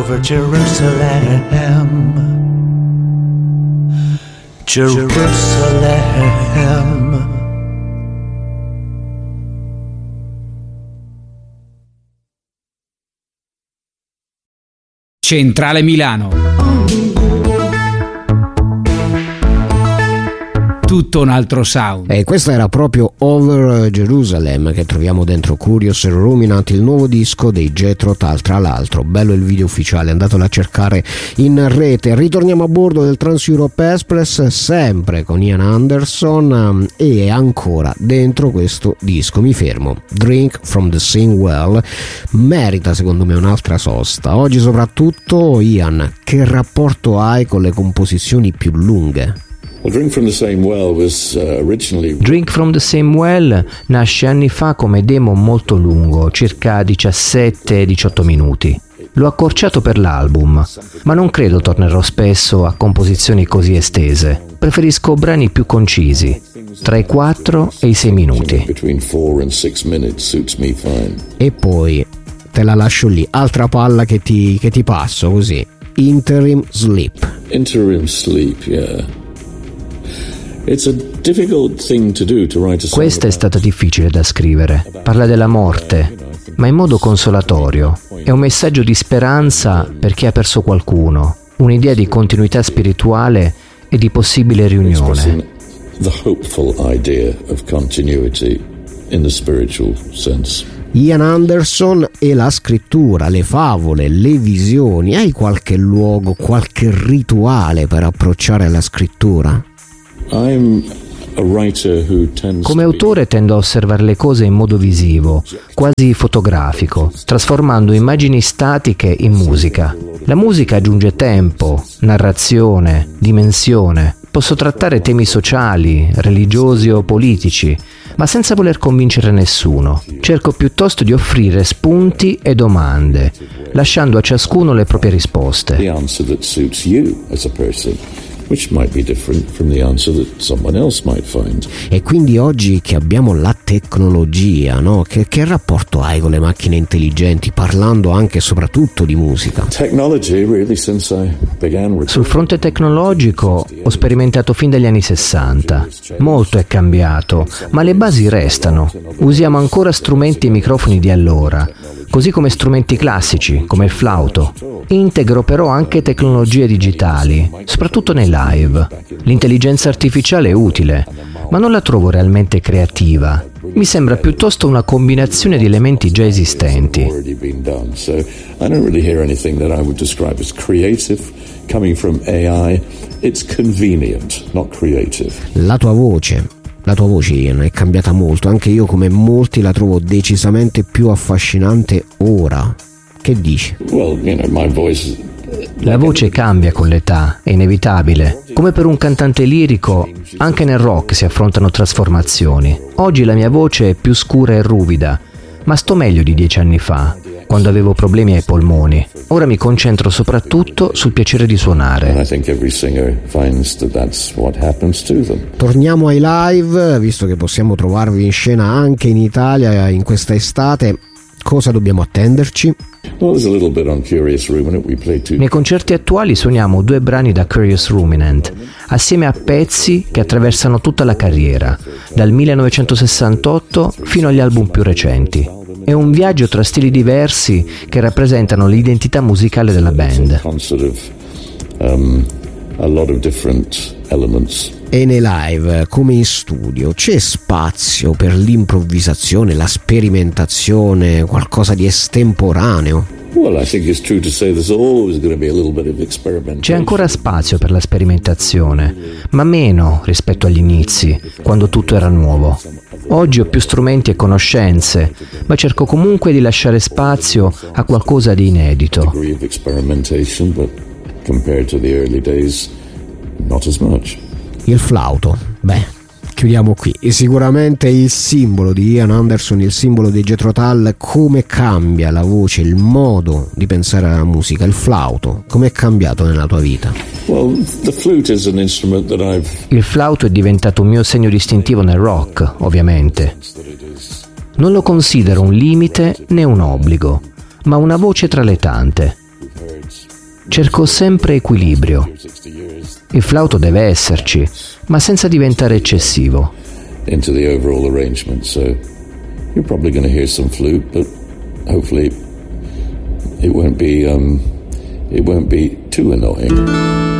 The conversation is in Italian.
over Jerusalem. Jerusalem. Centrale Milano. Tutto un altro sound. E questa era proprio Over Jerusalem, che troviamo dentro Curious Ruminant, il nuovo disco dei Jethro Tull. Tra l'altro bello il video ufficiale, andatelo a cercare in rete. Ritorniamo a bordo del Trans Europe Express, sempre con Ian Anderson, e ancora dentro questo disco mi fermo. Drink from the Same Well merita secondo me un'altra sosta. Oggi soprattutto, Ian, che rapporto hai con le composizioni più lunghe? Drink from the Same Well nasce anni fa come demo molto lungo, circa 17-18 minuti. L'ho accorciato per l'album, ma non credo tornerò spesso a composizioni così estese. Preferisco brani più concisi, tra i 4 e i 6 minuti. E poi te la lascio lì, altra palla che ti passo così. Interim Sleep, yeah. Questa è stata difficile da scrivere. Parla della morte, ma in modo consolatorio. È un messaggio di speranza per chi ha perso qualcuno, un'idea di continuità spirituale e di possibile riunione. Ian Anderson e la scrittura, le favole, le visioni. Hai qualche luogo, qualche rituale per approcciare alla scrittura? Come autore tendo a osservare le cose in modo visivo, quasi fotografico, trasformando immagini statiche in musica. La musica aggiunge tempo, narrazione, dimensione. Posso trattare temi sociali, religiosi o politici, ma senza voler convincere nessuno. Cerco piuttosto di offrire spunti e domande, lasciando a ciascuno le proprie risposte. Which might be different from the answer that someone else might find. E quindi oggi che abbiamo la tecnologia, no? Che rapporto hai con le macchine intelligenti, parlando anche e soprattutto di musica? Sul fronte tecnologico ho sperimentato fin dagli anni 60. Molto è cambiato, ma le basi restano. Usiamo ancora strumenti e microfoni di allora, così come strumenti classici, come il flauto. Integro però anche tecnologie digitali, soprattutto nei live. L'intelligenza artificiale è utile, ma non la trovo realmente creativa. Mi sembra piuttosto una combinazione di elementi già esistenti. La tua voce, Ian, è cambiata molto. Anche io, come molti, la trovo decisamente più affascinante ora. Che dici? La voce cambia con l'età, è inevitabile. Come per un cantante lirico, anche nel rock si affrontano trasformazioni. Oggi la mia voce è più scura e ruvida, ma sto meglio di 10 anni fa, quando avevo problemi ai polmoni. Ora mi concentro soprattutto sul piacere di suonare. Torniamo ai live, visto che possiamo trovarvi in scena anche in Italia in questa estate. Cosa dobbiamo attenderci? Nei concerti attuali suoniamo 2 brani da Curious Ruminant, assieme a pezzi che attraversano tutta la carriera, dal 1968 fino agli album più recenti. È un viaggio tra stili diversi che rappresentano l'identità musicale della band. E nei live, come in studio, c'è spazio per l'improvvisazione, la sperimentazione, qualcosa di estemporaneo? C'è ancora spazio per la sperimentazione, ma meno rispetto agli inizi, quando tutto era nuovo. Oggi ho più strumenti e conoscenze, ma cerco comunque di lasciare spazio a qualcosa di inedito. Il flauto, chiudiamo qui. E sicuramente il simbolo di Ian Anderson, il simbolo dei Jethro Tull. Come cambia la voce, il modo di pensare alla musica, il flauto, come è cambiato nella tua vita? Il flauto è diventato un mio segno distintivo nel rock, ovviamente. Non lo considero un limite né un obbligo, ma una voce tra le tante. Cerco sempre equilibrio. Il flauto deve esserci, ma senza diventare eccessivo. Into the overall arrangement, so you're probably going to hear some flute, but hopefully it won't be too annoying.